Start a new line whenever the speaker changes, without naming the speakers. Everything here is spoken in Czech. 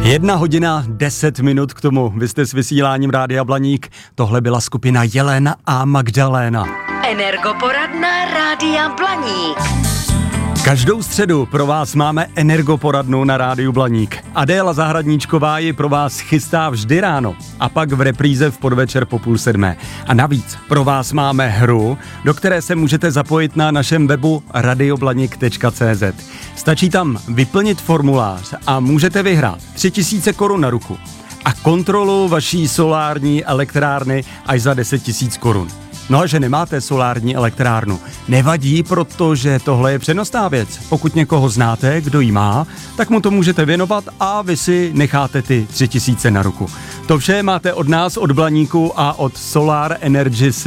1:10 k tomu. Vy jste s vysíláním Rádia Blaník. Tohle byla skupina Jelena a Magdaléna.
Energoporadna Rádia Blaník.
Každou středu pro vás máme energoporadnu na Rádiu Blaník. Adéla Zahradníčková ji pro vás chystá vždy ráno a pak v repríze v podvečer po 6:30. A navíc pro vás máme hru, do které se můžete zapojit na našem webu radioblanik.cz. Stačí tam vyplnit formulář a můžete vyhrát 3000 korun na ruku a kontrolu vaší solární elektrárny až za 10 000 korun. No a že nemáte solární elektrárnu, nevadí, protože tohle je přenosná věc. Pokud někoho znáte, kdo ji má, tak mu to můžete věnovat a vy si necháte ty 3000 na ruku. To vše máte od nás, od Blaníku a od Solar Energy